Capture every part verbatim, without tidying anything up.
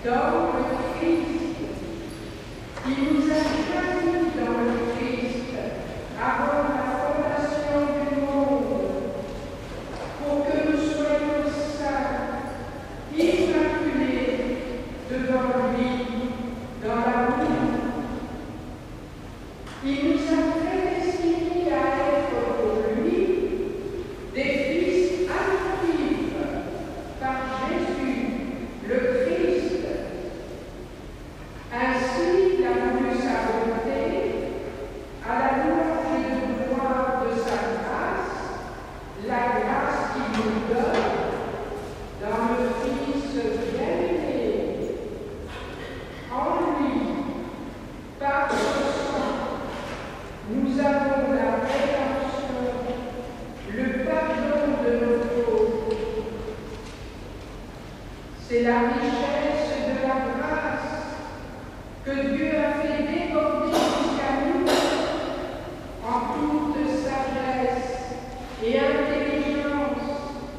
dans le Christ. Il nous a choisis dans le Christ avant la fondation du monde pour que nous soyons saints, immaculés devant lui dans l'amour. Il nous a prédestinés à être pour lui des fils adoptifs par Jésus, le Christ. Ainsi, il a voulu sa volonté, à la louange et de gloire de sa grâce, la grâce qu'il nous donne dans le Fils bien-aimé. En lui, par son sang, nous avons la rédemption, le pardon de nos fautes. C'est la richesse de la grâce que Dieu a fait déborder jusqu'à nous en toute sagesse et intelligence.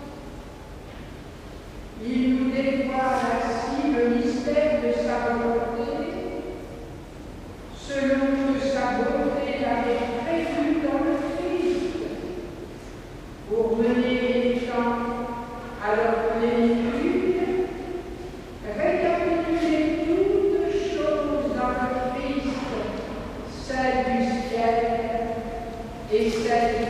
Il nous dévoile ainsi le mystère de sa volonté, selon que sa bonté l'avait prévu dans le Christ, pour mener les gens à leur plénitude, récapituler toutes choses dans le Christ, celles du ciel et celles